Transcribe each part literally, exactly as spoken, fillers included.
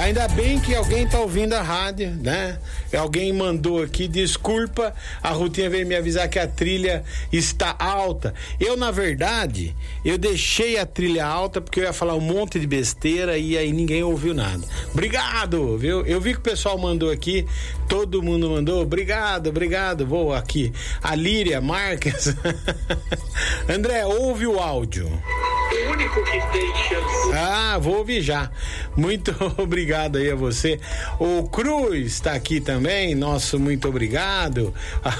Ainda bem que alguém tá ouvindo a rádio, né? Alguém mandou aqui, desculpa, a Rutinha veio me avisar que a trilha está alta. Eu, na verdade, eu deixei a trilha alta porque eu ia falar um monte de besteira e aí ninguém ouviu nada. Obrigado, viu? Eu vi que o pessoal mandou aqui, todo mundo mandou, obrigado, obrigado, vou aqui. A Líria Marques. André, ouve o áudio. O único que tem chance. Ah, vou ouvir já. Muito obrigado aí a você. O Cruz está aqui também. Nosso muito obrigado.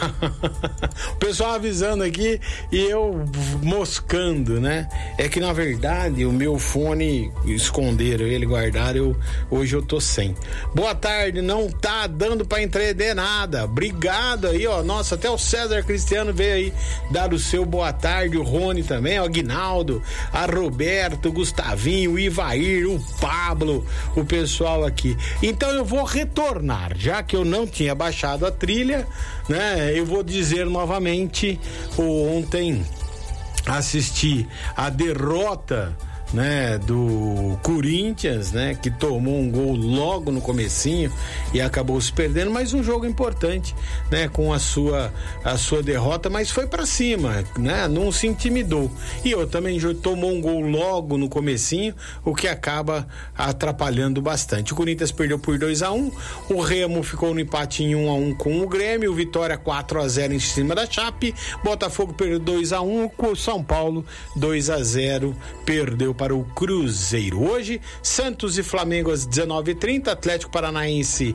O pessoal avisando aqui e eu moscando, né? É que na verdade o meu fone esconderam ele, guardaram. Eu, hoje eu tô sem. Boa tarde, não tá dando pra entender nada. Obrigado aí, ó. Nossa, até o César Cristiano veio aí dar o seu boa tarde. O Rony também, o Aguinaldo, a Roberto, o Gustavinho, o Ivair, o Pablo, o pessoal aqui. Então eu vou retornar, já que eu não tinha baixado a trilha, né? Eu vou dizer novamente, ontem assisti a derrota, né, do Corinthians, né, que tomou um gol logo no comecinho e acabou se perdendo, mas um jogo importante, né, com a sua a sua derrota, mas foi pra cima, né, não se intimidou. E eu também tomou um gol logo no comecinho, o que acaba atrapalhando bastante. O Corinthians perdeu por dois a um, o Remo ficou no empate em um a um com o Grêmio, o Vitória quatro a zero em cima da Chape, Botafogo perdeu dois a um, o São Paulo dois a zero perdeu para o Cruzeiro. Hoje, Santos e Flamengo às dezenove e trinta, Atlético Paranaense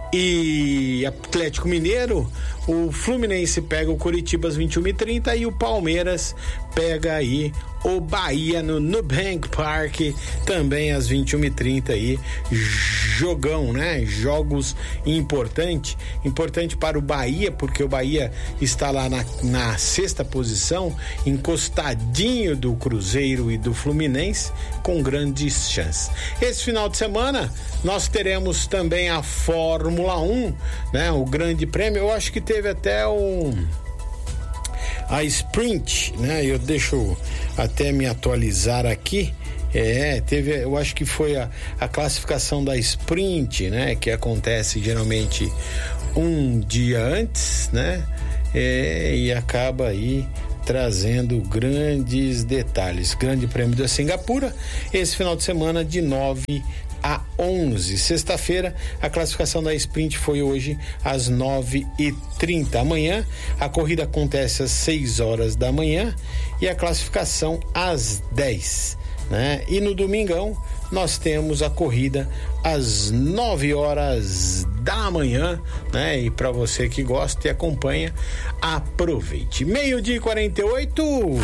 e Atlético Mineiro, o Fluminense pega o Coritiba às vinte e uma e trinta e o Palmeiras pega aí o Bahia no Nubank Park também às vinte e uma e trinta aí, jogão, né? Jogos importante, importante para o Bahia, porque o Bahia está lá na, na sexta posição, encostadinho do Cruzeiro e do Fluminense, com grandes chances. Esse final de semana nós teremos também a Fórmula um, né? O Grande Prêmio, eu acho que teve até um a sprint, né? Eu deixo até me atualizar aqui. É, teve, eu acho que foi a, a classificação da sprint, né? Que acontece geralmente um dia antes, né? É, e acaba aí trazendo grandes detalhes. Grande Prêmio da Singapura, esse final de semana de nove a onze. Sexta-feira, a classificação da sprint foi hoje às nove e trinta. Amanhã, a corrida acontece às seis horas da manhã e a classificação às dez, né? E no domingão, nós temos a corrida às nove horas da manhã, né? E para você que gosta e acompanha, aproveite. Meio-dia e quarenta e oito.